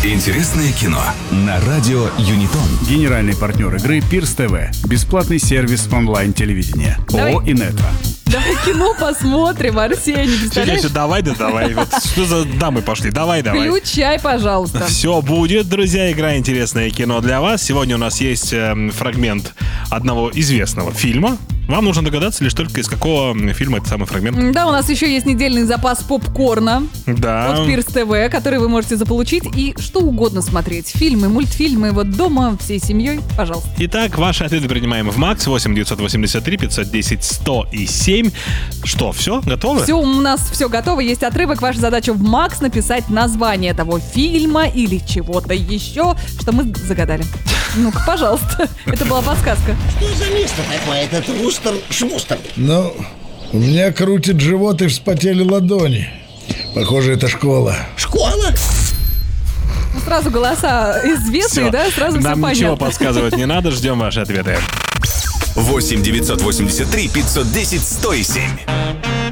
Интересное кино на радио Юнитон. Генеральный партнер игры Пирс ТВ. Бесплатный сервис онлайн-телевидения. ООО «Инетро». Давай кино посмотрим, Арсений, представляешь? Все, давай. Вот что за дамы пошли? Давай. Включай, пожалуйста. Все будет, друзья, игра «Интересное кино» для вас. Сегодня у нас есть фрагмент одного известного фильма. Вам нужно догадаться лишь только из какого фильма этот самый фрагмент. Да, у нас еще есть недельный запас попкорна Да. от Пирс ТВ, который вы можете заполучить и что угодно смотреть. Фильмы, мультфильмы, вот дома, всей семьей, пожалуйста. Итак, ваши ответы принимаем в МАКС 8-983-510-107. Что, все? Готовы? Все, у нас все готово, есть отрывок. Ваша задача в МАКС написать название того фильма или чего-то еще, что мы загадали. Ну-ка, пожалуйста. Это была подсказка. Что за место такое, этот Вустер-Шмустер? Ну, у меня крутит живот и вспотели ладони. Похоже, это школа. Школа? Ну, сразу голоса известные, Всё. да? Сразу все Нам понятно. ничего подсказывать не надо, ждем ваши ответы. 8-983-510-107.